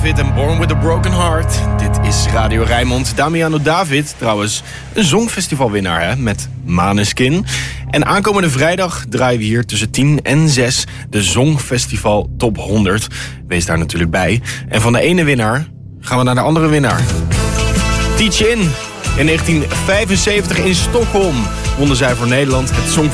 David en Born with a Broken Heart. Dit is Radio Rijnmond. Damiano David, trouwens, een songfestivalwinnaar hè, met Maneskin. En aankomende vrijdag draaien we hier tussen 10 en 6 de Songfestival Top 100. Wees daar natuurlijk bij. En van de ene winnaar gaan we naar de andere winnaar. Teach In. In 1975 in Stockholm wonnen zij voor Nederland het Songfestival.